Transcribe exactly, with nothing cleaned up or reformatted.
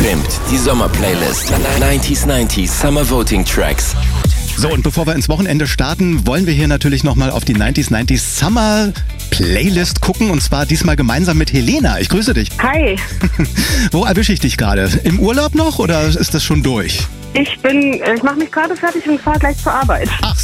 bestimmt die Sommerplaylist. neunzig neunzig Summer Voting Tracks. So, und bevor wir ins Wochenende starten, wollen wir hier natürlich nochmal auf die neunzig neunzig Summer Playlist gucken. Und zwar diesmal gemeinsam mit Helena. Ich grüße dich. Hi. Wo erwische ich dich gerade? Im Urlaub noch oder ist das schon durch? Ich bin, ich mache mich gerade fertig und fahre gleich zur Arbeit. Ach